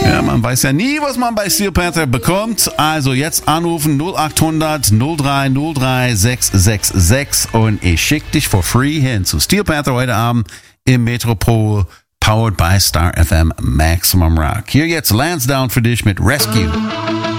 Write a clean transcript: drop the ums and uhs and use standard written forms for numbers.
Ja, man weiß ja nie, was man bei Steel Panther bekommt. Also jetzt anrufen 0800 03 03 666 und ich schick dich for free hin zu Steel Panther heute Abend im Metropol, powered by Star FM Maximum Rock. Hier jetzt Lansdowne für dich mit Rescue.